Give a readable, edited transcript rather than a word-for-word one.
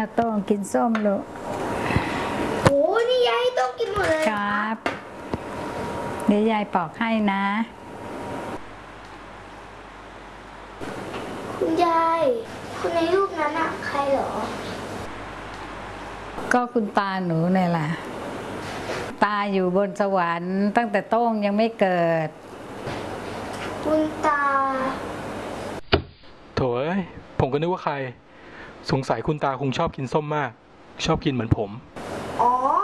โต้งกินส้มลูกโอ้นี่ยายต้องกินหมดเลยครับเดี๋ยวยายปอกให้นะคุณยายคนในรูปนั้นอะใครเหรอก็คุณตาหนูเนี่ยแหละตาอยู่บนสวรรค์ตั้งแต่โต้งยังไม่เกิดคุณตาโถ่ผมก็นึกว่าใครสงสัยคุณตาคงชอบกินส้มมากชอบกินเหมือนผม